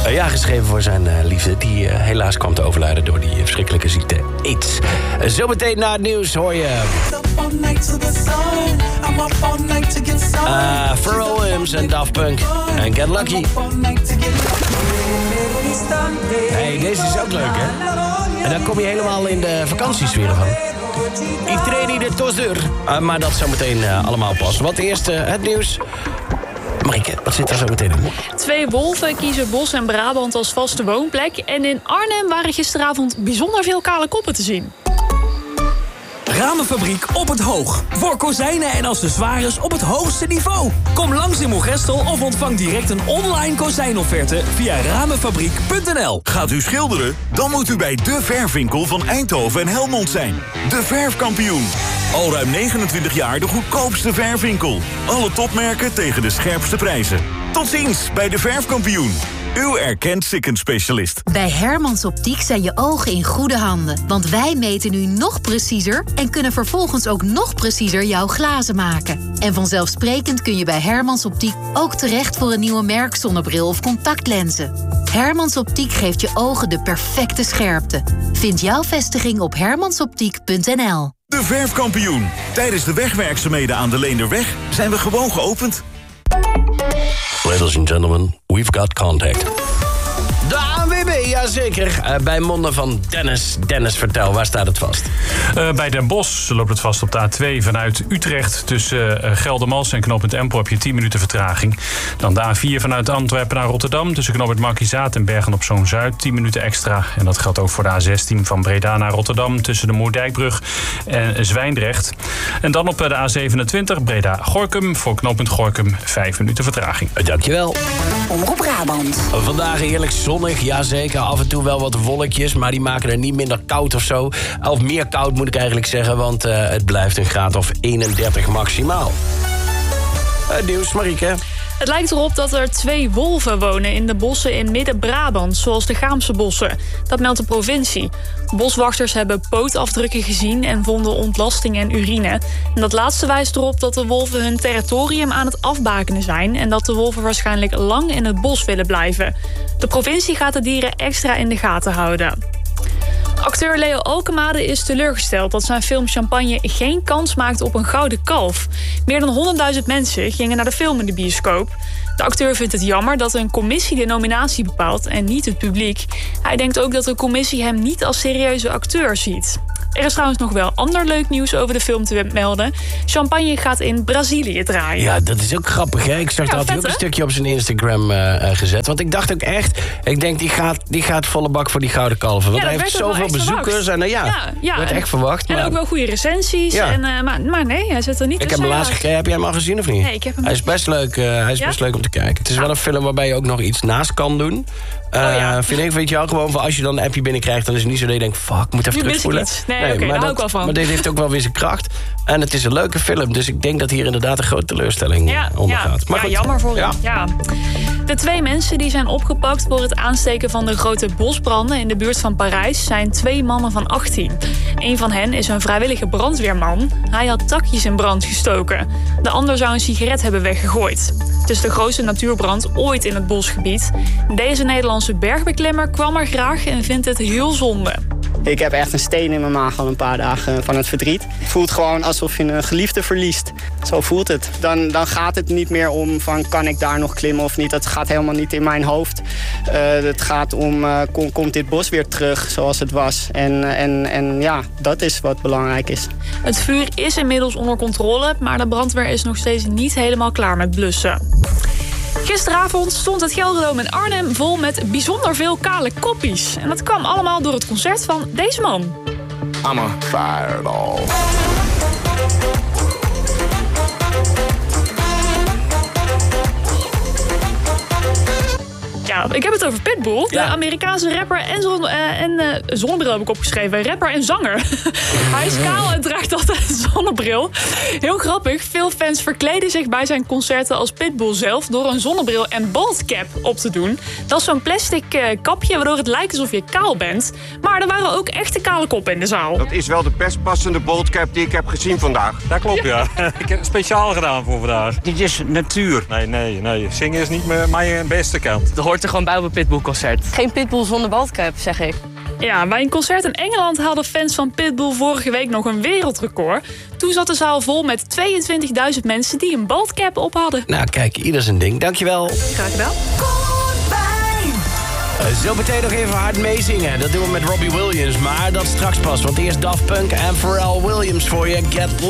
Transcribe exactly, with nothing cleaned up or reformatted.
Uh, ja, geschreven voor zijn uh, liefde, die uh, helaas kwam te overlijden door die uh, verschrikkelijke ziekte AIDS. Uh, Zometeen na het nieuws hoor je... Uh, Pharrell Williams en Daft Punk en Get Lucky. Hey, deze is ook leuk, hè? En dan kom je helemaal in de vakantiesfeer van. Ik train niet de tosdeur. Uh, maar dat zometeen uh, allemaal pas. Wat eerst uh, het nieuws. Marieke, wat zit er zo meteen in? Twee wolven kiezen Bos en Brabant als vaste woonplek. En in Arnhem waren gisteravond bijzonder veel kale koppen te zien. Ramenfabriek op het Hoog. Voor kozijnen en accessoires op het hoogste niveau. Kom langs in Moergestel of ontvang direct een online kozijnofferte via ramenfabriek punt n l. Gaat u schilderen? Dan moet u bij De Verfwinkel van Eindhoven en Helmond zijn. De Verfkampioen. Al ruim negenentwintig jaar de goedkoopste verfwinkel. Alle topmerken tegen de scherpste prijzen. Tot ziens bij De Verfkampioen. Uw erkend sikkenspecialist. Bij Hermans Optiek zijn je ogen in goede handen. Want wij meten nu nog preciezer en kunnen vervolgens ook nog preciezer jouw glazen maken. En vanzelfsprekend kun je bij Hermans Optiek ook terecht voor een nieuwe merkzonnebril of contactlenzen. Hermans Optiek geeft je ogen de perfecte scherpte. Vind jouw vestiging op hermansoptiek punt n l. De Verfkampioen. Tijdens de wegwerkzaamheden aan de Leenderweg zijn we gewoon geopend. Ladies and gentlemen, we've got contact. De A N W B, jazeker. Uh, bij monden van Dennis. Dennis, vertel, waar staat het vast? Uh, bij Den Bosch loopt het vast op de A twee vanuit Utrecht. Tussen uh, Geldermalsen en knooppunt Empel heb je tien minuten vertraging. Dan de A vier vanuit Antwerpen naar Rotterdam. Tussen knooppunt Markizaat en Bergen op Zoom Zuid. tien minuten extra. En dat geldt ook voor de A zestien van Breda naar Rotterdam. Tussen de Moerdijkbrug en Zwijndrecht. En dan op de A zevenentwintig Breda-Gorinchem. Voor knooppunt Gorinchem vijf minuten vertraging. Uh, dankjewel. Omroep Brabant. Vandaag heerlijk zonnig, jazeker. Af en toe wel wat wolkjes, maar die maken er niet minder koud of zo. Of meer koud moet ik eigenlijk zeggen, want uh, het blijft een graad of eenendertig maximaal. Uh, nieuws, Marieke. Het lijkt erop dat er twee wolven wonen in de bossen in Midden-Brabant, zoals de Gaamse bossen. Dat meldt de provincie. Boswachters hebben pootafdrukken gezien en vonden ontlasting en urine. En dat laatste wijst erop dat de wolven hun territorium aan het afbakenen zijn en dat de wolven waarschijnlijk lang in het bos willen blijven. De provincie gaat de dieren extra in de gaten houden. Acteur Leo Alkemade is teleurgesteld dat zijn film Champagne geen kans maakt op een gouden kalf. Meer dan honderdduizend mensen gingen naar de film in de bioscoop. De acteur vindt het jammer dat een commissie de nominatie bepaalt en niet het publiek. Hij denkt ook dat de commissie hem niet als serieuze acteur ziet. Er is trouwens nog wel ander leuk nieuws over de film te melden. Champagne gaat in Brazilië draaien. Ja, dat is ook grappig, hè? Ik zag ja, dat hij ook een stukje op zijn Instagram uh, gezet. Want ik dacht ook echt, ik denk, die gaat, die gaat volle bak voor die gouden kalven. Want ja, hij heeft zoveel bezoekers. En uh, ja, ja, ja, werd echt verwacht. En maar... ook wel goede recensies. Ja. En, uh, maar, maar nee, hij zit er niet Ik heb hem laatst gekregen. Heb jij hem al gezien of niet? Nee, ik heb hem Hij is best leuk, uh, hij is ja? best leuk om te kijken. Het is ja. wel een film waarbij je ook nog iets naast kan doen. Uh, oh, ja. Vind ik, weet je wel, gewoon van als je dan een appje binnenkrijgt, dan is het niet zo dat je denkt, fuck, ik moet even nu terugspoelen. Nee, nee oké, okay, daar hou ik wel van. Maar dit heeft ook wel weer zijn kracht. En het is een leuke film, dus ik denk dat hier inderdaad een grote teleurstelling ja, onder ja, gaat. Maar ja, goed, jammer voor ja. hem. Ja. De twee mensen die zijn opgepakt voor het aansteken van de grote bosbranden in de buurt van Parijs zijn twee mannen van achttien. Een van hen is een vrijwillige brandweerman. Hij had takjes in brand gestoken. De ander zou een sigaret hebben weggegooid. Het is de grootste natuurbrand ooit in het bosgebied. Deze Nederlandse bergbeklimmer kwam er graag en vindt het heel zonde. Ik heb echt een steen in mijn maag al een paar dagen van het verdriet. Het voelt gewoon alsof je een geliefde verliest. Zo voelt het. Dan, dan gaat het niet meer om van kan ik daar nog klimmen of niet. Dat gaat helemaal niet in mijn hoofd. Uh, het gaat om uh, kom, komt dit bos weer terug zoals het was. En, en, en ja, dat is wat belangrijk is. Het vuur is inmiddels onder controle, maar de brandweer is nog steeds niet helemaal klaar met blussen. Gisteravond stond het Gelderdoom in Arnhem vol met bijzonder veel kale koppies. En dat kwam allemaal door het concert van deze man. I'm a fireball. Ja, ik heb het over Pitbull, de ja. Amerikaanse rapper en, zon, uh, en uh, zonnebril heb ik opgeschreven. Rapper en zanger. Hij is kaal en draagt altijd een zonnebril. Heel grappig, veel fans verkleden zich bij zijn concerten als Pitbull zelf door een zonnebril en baldcap op te doen. Dat is zo'n plastic uh, kapje waardoor het lijkt alsof je kaal bent. Maar er waren ook echte kale koppen in de zaal. Dat is wel de best passende baldcap die ik heb gezien vandaag. Dat klopt, ja. ja. Ik heb het speciaal gedaan voor vandaag. Dit is natuur. Nee, nee, nee. Zingen is niet mijn beste kant. Er hoort toch gewoon bij op een Pitbull-concert. Geen Pitbull zonder badcap, zeg ik. Ja, bij een concert in Engeland haalden fans van Pitbull vorige week nog een wereldrecord. Toen zat de zaal vol met tweeëntwintigduizend mensen die een baldcap op hadden. Nou, kijk, ieder zijn ding. Dankjewel. Graag gedaan. Uh, zo meteen nog even hard meezingen. Dat doen we met Robbie Williams, maar dat straks pas. Want eerst Daft Punk en Pharrell Williams voor je. Get